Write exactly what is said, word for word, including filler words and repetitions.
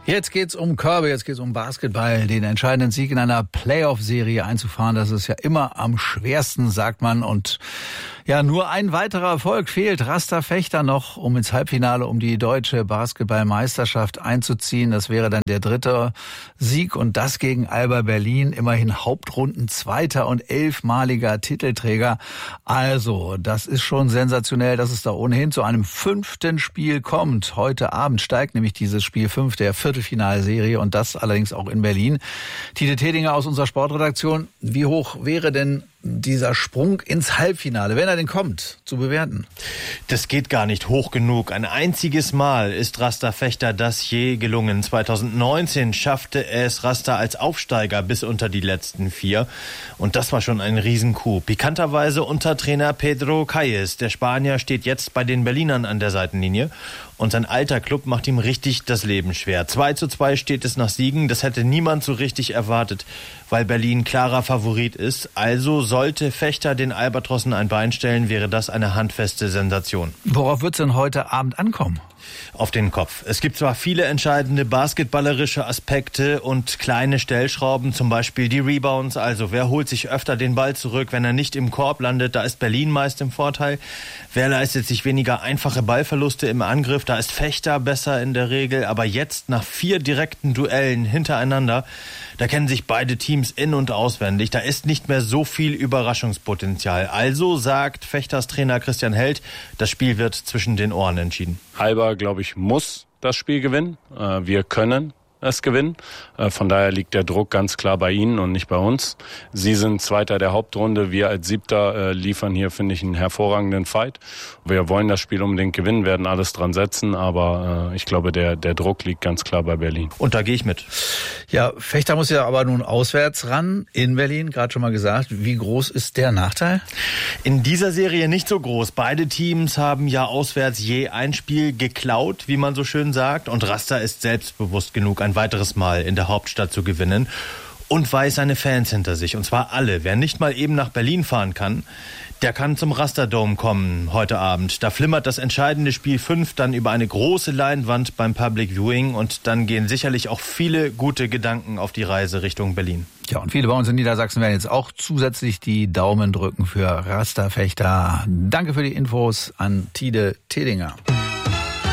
Jetzt geht's um Körbe, jetzt geht's um Basketball. Den entscheidenden Sieg in einer Playoff-Serie einzufahren, das ist ja immer am schwersten, sagt man. Und ja, nur ein weiterer Erfolg fehlt Rasta Fechter noch, um ins Halbfinale um die deutsche Basketballmeisterschaft einzuziehen. Das wäre dann der dritte Sieg und das gegen Alba Berlin. Immerhin Hauptrundenzweiter und elfmaliger Titelträger. Also, das ist schon sensationell, dass es da ohnehin zu einem fünften Spiel kommt. Heute Abend steigt nämlich dieses Spiel fünf der Viertelfinalserie und das allerdings auch in Berlin. Tide Tedinger aus unserer Sportredaktion. Wie hoch wäre denn dieser Sprung ins Halbfinale, wenn er denn kommt, zu bewerten? Das geht gar nicht hoch genug. Ein einziges Mal ist Rasta Fechter das je gelungen. zweitausendneunzehn schaffte es Rasta als Aufsteiger bis unter die letzten vier. Und das war schon ein Riesencoup. Pikanterweise unter Trainer Pedro Calles. Der Spanier steht jetzt bei den Berlinern an der Seitenlinie. Und sein alter Club macht ihm richtig das Leben schwer. zwei zu zwei steht es nach Siegen. Das hätte niemand so richtig erwartet, weil Berlin klarer Favorit ist. Also sollte Fechter den Albatrossen ein Bein stellen, wäre das eine handfeste Sensation. Worauf wird es denn heute Abend ankommen? Auf den Kopf. Es gibt zwar viele entscheidende basketballerische Aspekte und kleine Stellschrauben, zum Beispiel die Rebounds, also wer holt sich öfter den Ball zurück, wenn er nicht im Korb landet, da ist Berlin meist im Vorteil. Wer leistet sich weniger einfache Ballverluste im Angriff, da ist Fechter besser in der Regel, aber jetzt nach vier direkten Duellen hintereinander, da kennen sich beide Teams in- und auswendig, da ist nicht mehr so viel Überraschungspotenzial. Also sagt Fechters Trainer Christian Held, das Spiel wird zwischen den Ohren entschieden. Alba, glaube ich, muss das Spiel gewinnen. Wir können es gewinnen. Von daher liegt der Druck ganz klar bei Ihnen und nicht bei uns. Sie sind Zweiter der Hauptrunde. Wir als Siebter liefern hier, finde ich, einen hervorragenden Fight. Wir wollen das Spiel unbedingt gewinnen, werden alles dran setzen, aber ich glaube, der, der Druck liegt ganz klar bei Berlin. Und da gehe ich mit. Ja, Fechter muss ja aber nun auswärts ran, in Berlin, gerade schon mal gesagt. Wie groß ist der Nachteil? In dieser Serie nicht so groß. Beide Teams haben ja auswärts je ein Spiel geklaut, wie man so schön sagt. Und Rasta ist selbstbewusst genug, ein weiteres Mal in der Hauptstadt zu gewinnen und weiß seine Fans hinter sich, und zwar alle. Wer nicht mal eben nach Berlin fahren kann, der kann zum Rasta Dome kommen heute Abend. Da flimmert das entscheidende Spiel fünf dann über eine große Leinwand beim Public Viewing und dann gehen sicherlich auch viele gute Gedanken auf die Reise Richtung Berlin. Ja, und viele bei uns in Niedersachsen werden jetzt auch zusätzlich die Daumen drücken für Rasta Fechter. Danke für die Infos an Tide Tedinger.